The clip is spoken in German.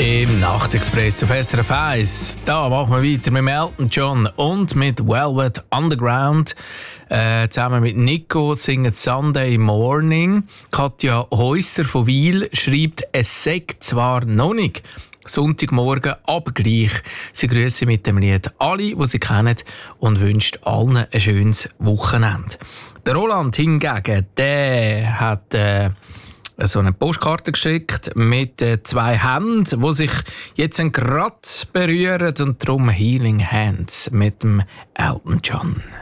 Im Nachtexpress auf SRF 1. Da machen wir weiter mit Elton John und mit Velvet Underground. Zusammen mit Nico singen Sunday Morning. Katja Häusser von Wil schreibt, es sei zwar noch nicht Sonntagmorgen, aber gleich. Sie grüßen mit dem Lied alle, die sie kennen, und wünscht allen ein schönes Wochenende. Der Roland hingegen, der hat so eine Postkarte geschickt mit 2 Händen, die sich jetzt gerade berühren, und darum Healing Hands mit dem Elton John.